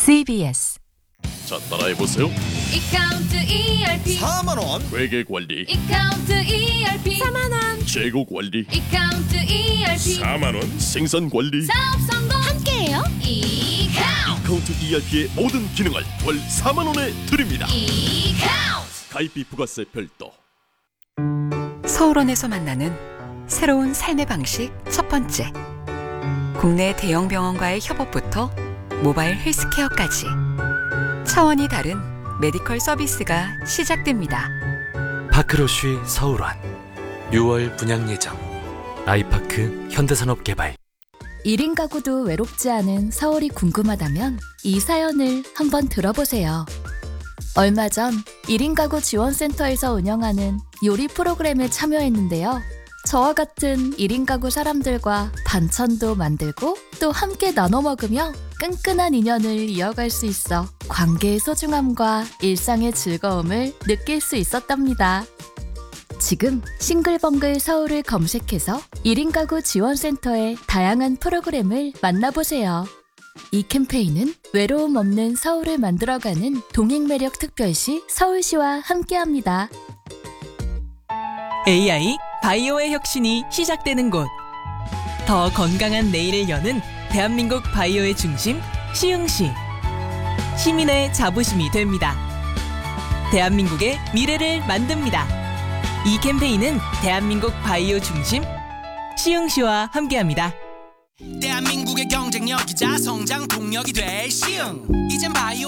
CBS. 자, 따라해보세요. 이카운트 ERP 4만원 회계관리, 이카운트 ERP 4만원 재고관리, 이카운트 ERP 4만원, 생산관리, 사업 성공 함께해요. 이카운트 카운트 ERP의 모든 기능을 월 4만원에 드립니다. 이카운트 가입비 부가세 별도. 서울원에서 만나는 새로운 삶의 방식 첫 번째. 국내 대형 병원과의 협업부터 모바일 헬스케어까지 차원이 다른 메디컬 서비스가 시작됩니다. 파크로쉬 서울원 6월 분양 예정. 아이파크 현대산업개발. 1인 가구도 외롭지 않은 서울이 궁금하다면 이 사연을 한번 들어보세요. 얼마 전 1인 가구 지원센터에서 운영하는 요리 프로그램에 참여했는데요. 저와 같은 1인 가구 사람들과 반찬도 만들고 또 함께 나눠 먹으며 끈끈한 인연을 이어갈 수 있어 관계의 소중함과 일상의 즐거움을 느낄 수 있었답니다. 지금 싱글벙글 서울을 검색해서 1인 가구 지원센터의 다양한 프로그램을 만나보세요. 이 캠페인은 외로움 없는 서울을 만들어가는 동행매력 특별시 서울시와 함께합니다. AI 바이오의 혁신이 시작되는 곳. 더 건강한 내일을 여는 대한민국 바이오의 중심 시흥시. 시민의 자부심이 됩니다. 대한민국의 미래를 만듭니다. 이 캠페인은 대한민국 바이오 중심 시흥시와 함께합니다. 대한민국의 경쟁력이자 성장 동력이 될 시흥. 이젠 바이오